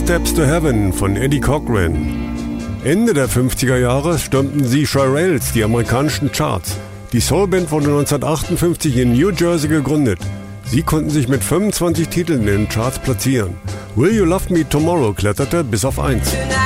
Steps to Heaven von Eddie Cochran. Ende der 50er Jahre stürmten sie Shirelles die amerikanischen Charts. Die Soulband wurde 1958 in New Jersey gegründet. Sie konnten sich mit 25 Titeln in den Charts platzieren. Will You Love Me Tomorrow kletterte bis auf 1.